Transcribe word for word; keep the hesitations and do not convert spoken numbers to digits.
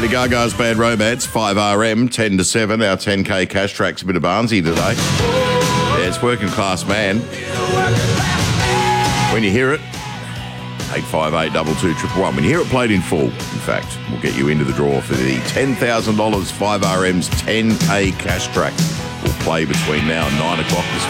Lady Gaga's Bad Romance, five R M, ten to seven. Our ten K cash track's a bit of Barnsey today. Yeah, it's Working Class Man. When you hear it, eight five eight, two two, one one one. When you hear it played in full, in fact, we'll get you into the draw for the ten thousand dollars five R M's ten K cash track. We'll play between now and nine o'clock this